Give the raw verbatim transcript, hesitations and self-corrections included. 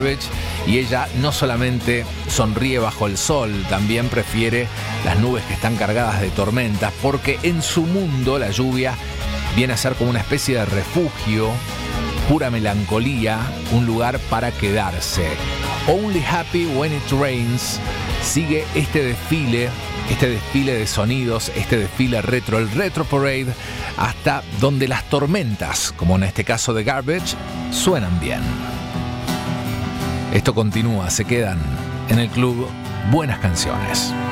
y ella no solamente sonríe bajo el sol, también prefiere las nubes que están cargadas de tormentas, porque en su mundo la lluvia viene a ser como una especie de refugio, pura melancolía, un lugar para quedarse. Only Happy When It Rains sigue este desfile, este desfile de sonidos, este desfile retro, el Retro Parade, hasta donde las tormentas, como en este caso de Garbage, suenan bien. Esto continúa, se quedan en el club Buenas Canciones.